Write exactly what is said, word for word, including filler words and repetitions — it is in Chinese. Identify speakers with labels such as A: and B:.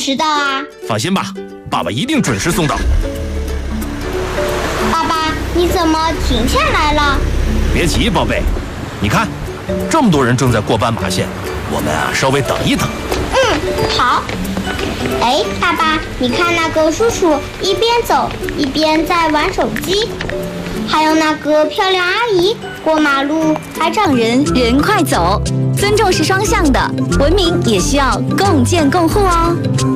A: 迟到啊？
B: 放心吧，爸爸一定准时送到。
A: 爸爸，你怎么停下来了？
B: 别急，宝贝，你看，这么多人正在过斑马线，我们啊稍微等一等。
A: 嗯，好。哎，爸爸，你看那个叔叔一边走一边在玩手机，还有那个漂亮阿姨过马路还
C: 让人人快走。尊重是双向的，文明也需要共建共护哦。